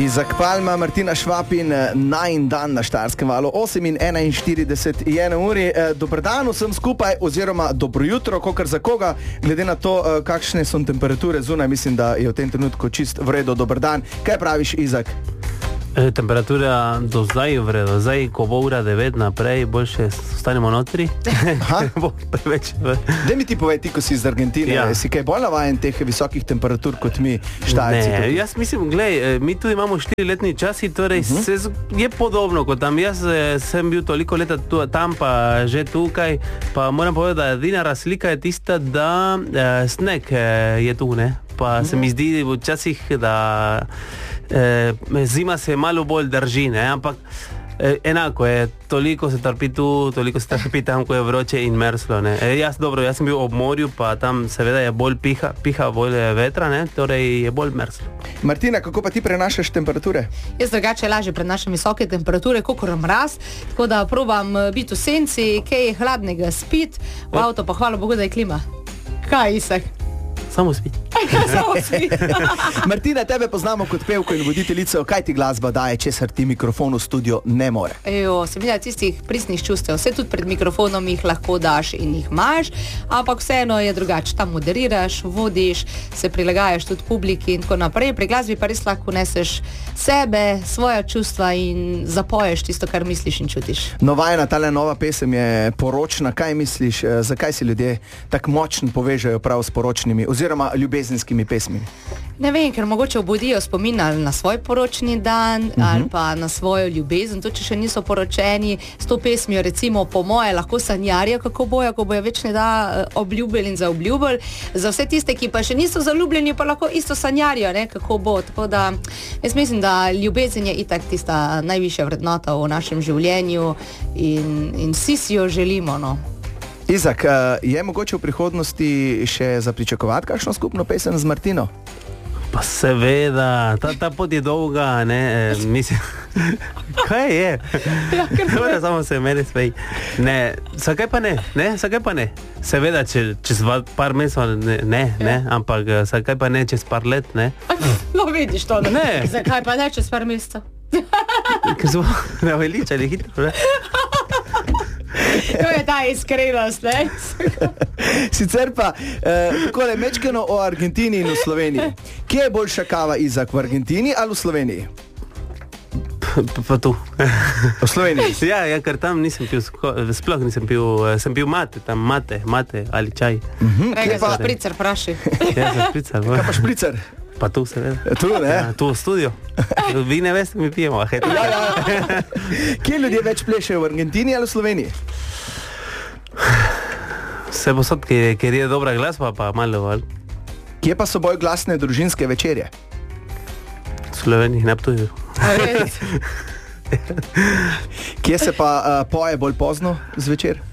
Izak Palma, Martina Švapin, najin dan na Štajerskem valu, 8:41 je na uri. Dober dan vsem skupaj, oziroma dobro jutro, kakor za koga, glede na to, kakšne so temperature zunaj, mislim, da je v tem trenutku čist v redu. Dober dan. Kaj praviš, Izak? Temperatura do zdaj je v redu. Zdaj, ko bo ura 9 naprej, boljše ostanemo notri. Bo preveč. Daj mi ti povej, ti, ko si iz Argentine, si kaj bolj navajen teh visokih temperatur kot mi, Štajerci? Ne, jaz mislim, glej, mi tudi imamo 4-letni časi, torej je podobno kot tam. Jaz sem bil toliko leta tam, pa že tukaj, pa moram povedati, da edina razlika je tista, da sneg je tu, ne? Pa se mi zdi včasih, da zima se malo bolj drži, ne? Ampak enako je, toliko se trpi tu, toliko se trpi tam, ko je vroče in mrzlo, ne? Jaz sem bil ob morju, pa tam seveda je bolj piha bolj vetra, ne? Torej je bolj mrzlo. Martina, kako pa ti prenašaš temperature? Jaz drugače lažje prenašam visoke temperature, kakor mraz, tako da probam biti v senci, kaj je hladnega spit, v avto pa hvala Bogu, da je klima. Kaj, Isak? Samo spit. Martina, tebe poznamo kot pevko in voditeljico. Kaj ti glasba daje, česar ti mikrofon v studio ne more? Se mi da tistih pristnih čustev. Vse tudi pred mikrofonom jih lahko daš in jih imaš, ampak vseeno je drugače. Tam moderiraš, vodiš, se prilagajaš tudi publiki in tako naprej. Pri glasbi pa res lahko neseš sebe, svoja čustva in zapoješ tisto, kar misliš in čutiš. No, vajna, tale nova pesem je poročna. Kaj misliš, zakaj si ljudje tako močno povežejo prav s poročnimi oziroma ljubezenskimi pesmimi? Ne vem, ker mogoče obudijo spomin ali na svoj poročni dan ali pa na svojo ljubezen, tudi če še niso poročeni. S to pesmijo recimo po moje lahko sanjarijo, kako bojo, ko bojo večne da obljubili in zaobljubili. Za vse tiste, ki pa še niso zaljubljeni, pa lahko isto sanjarijo, ne, kako bo. Tako da jaz mislim, da ljubezen je itak tista najvišja vrednota v našem življenju in vsi si jo želimo, no. Izak, je mogoče v prihodnosti še zapričakovati kakšno skupno pesem z Martino? Pa seveda, ta pot je dolga, ne, mislim, kaj je? Dobro, samo se meni smej. Ne, zakaj pa ne, zakaj pa ne? Seveda, čez par mesecev ne, ampak zakaj pa ne čez par let, ne? No, vidiš to, ne. Zakaj pa ne čez par mesecev? Ker smo naveličali hitro, ne? To je ta iskrenost, ne? Sicer pa, takole mečkeno o Argentini in v Sloveniji. Kje je boljša kava, Izak, v Argentini ali v Sloveniji? Pa tu. V Sloveniji? Ja, ker tam nisem pil, sploh nisem pil, sem pil mate ali čaj. Rega za špricer, praši. Ja, za špricer. Kaj pa špricer? Pa tu seveda. Tu, ne? Ja, tu v studio. Vi ne veste, mi pijemo. Kje ljudje več plešejo, v Argentini ali v Sloveniji? Vse posod, ker je dobra glasba, pa malo. Kje pa so bolj glasne družinske večerje? V Sloveniji, ne Ptuju. Kje se pa poje bolj pozno zvečer?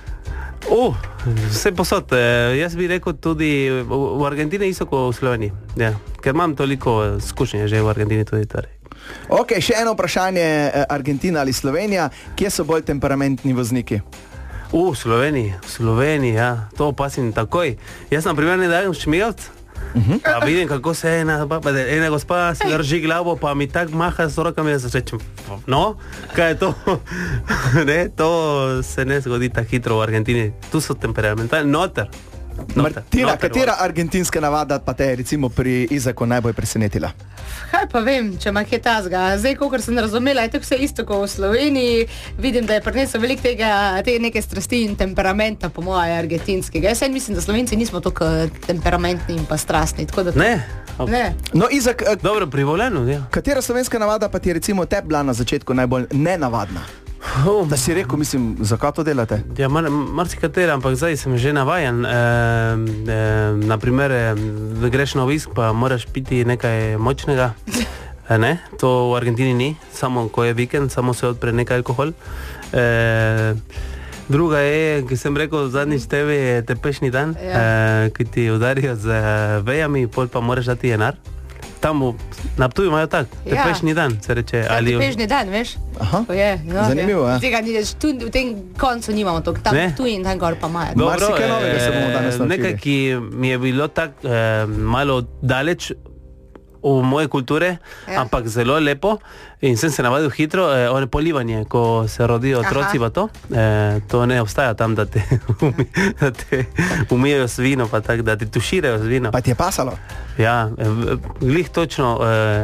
Vse posod. Jaz bi rekel tudi v Argentini isto kot v Sloveniji. Ja. Ker imam toliko izkušnje že v Argentini tudi. Ok, še eno vprašanje, Argentina ali Slovenija, kje so bolj temperamentni vozniki? V Sloveniji, ja. To opasim takoj. Jaz na primer ne dajem šmigavc, pa vidim, kako se ena gospa se drži glavo, pa mi tak maha s rokami, da se rečem, no, kaj je to? Ne, to se ne zgodi tako hitro v Argentini. Tu so temperamentalni, noter. Martina, katera argentinska navada pa te je recimo pri Izaku najbolj presenetila? Kaj pa vem, če ima kaj tazga. Zdaj, kakor sem razumela, je tako vse isto kot v Sloveniji. Vidim, da je prinesel veliko te neke strasti in temperamenta, po moje, argentinskega. Jaz mislim, da Slovenci nismo tako temperamentni in pa strastni. Ne. No, Izak, dobro, privoljeno, ja. Katera slovenska navada pa ti je recimo tebi bila na začetku najbolj nenavadna? Da si rekel, mislim, zakaj to delate? Ja, marsikatera, ampak zdaj sem že navajen. Naprimer, da greš na obisk, pa moraš piti nekaj močnega. Ne, to v Argentini ni, samo ko je vikend, samo se odpre nekaj alkohol. Druga je, ki sem rekel, zadnjič tebi je tepešni dan, ki ti udarijo z vejami, pol pa moraš dati denar. Tam na Ptuju imajo tak, tepešni dan, se reče. Tepešni dan, veš? Aha, zanimivo, ja. V tem koncu nimamo to, tam tu in tam gor pa imajo. Dobro, nekaj, ki mi je bilo tako malo daleč, v moje kulture, ampak zelo lepo in sem se navadil hitro, one polivanje, ko se rodijo otroci pa to ne obstaja tam, da te umijejo z vino, pa tak, da ti tuširajo z vino. Pa ti je pasalo? Ja, glih točno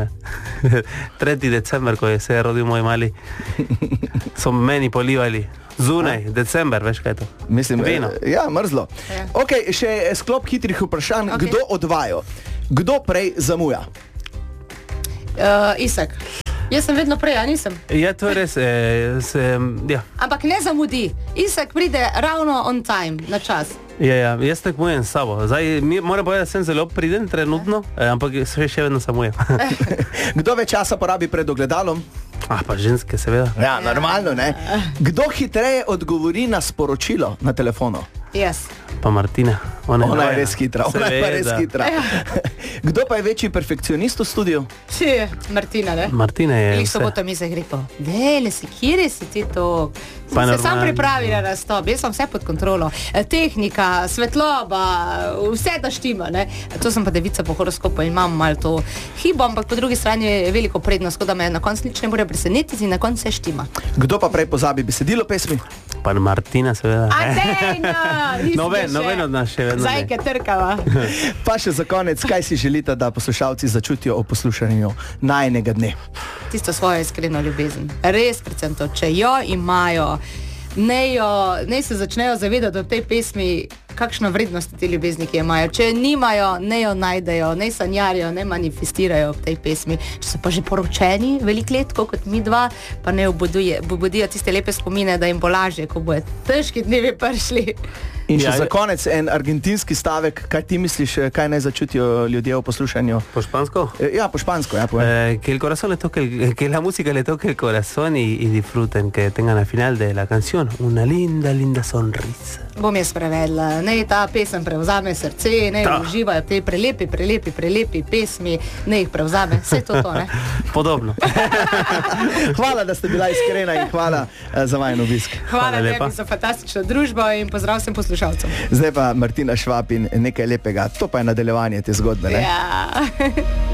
3. december, ko se je rodil moj mali, so meni polivali. Zunaj, december, veš kaj je to? Mislim, vino. Ja, mrzlo. Ok, še sklop hitrih vprašanj. Okay. Kdo od vaju? Kdo prej zamuja? Isak. Jaz sem vedno prej, a nisem? Ja, to je res. Ja. Ampak ne zamudi. Isak pride ravno on time, na čas. Ja, jaz tekmujem s sabo. Zdaj, moram povedati, da sem zelo priden trenutno, ampak še vedno samujem. Kdo več časa porabi pred ogledalom? Pa ženske, seveda. Ja, normalno, ne? Kdo hitreje odgovori na sporočilo na telefonu? Jaz. Pa Martina. Ona je res hitra. Ona je pa res hitra. Kdo pa je večji perfekcionist v studiu? Martina, ne? Martina je vse. Soboto mi se je rekel, vele si, kjer si ti to? Sem se sam pripravila na stop, jaz sem vse pod kontrolo. Tehnika, svetloba, vse da štima, ne? To sem pa devica po horoskopu in imam malo to hibo, ampak po drugi strani je veliko prednost, da me na koncu nič ne more presenetiti in na koncu se štima. Kdo pa prej pozabi besedilo pesmi? Pa Martina, seveda. Noben od nas še vedno. Zajke trkava. Pa še za konec, kaj si želite, da poslušalci začutijo o poslušanju najinega dne? Tisto svojo iskreno ljubezen. Res predvsem to, če jo imajo, ne se začnejo zavedati v tej pesmi, kakšno vrednost te ljubezniki imajo. Če nimajo, ne jo najdejo, ne sanjarijo, ne manifestirajo v tej pesmi. Če so pa že poročeni veliko let, kot mi dva, pa ne obudijo tiste lepe spomine, da jim bo lažje, ko bojo težki dnevi prišli. In še za konec en argentinski stavek, kaj ti misliš, kaj naj začutijo ljudje v poslušanju? Po špansko? Ja, po špansko, ja. Que el corazón le toque, que la música le toque el corazón y disfruten, que tengan al final de la canción una linda, linda sonrisa. Bom jaz prevedla, ne ta pesem prevzame srce, ne uživajo te prelepi pesmi, ne jih prevzame, vse to, ne? Podobno. Hvala, da ste bila iskrena in hvala za vajen obisk. Hvala tebi za fantastično družbo in pozdrav vsem poslušalcem. Zdaj pa Martina Švab in nekaj lepega, to pa je nadaljevanje te zgodbe, ne? Ja.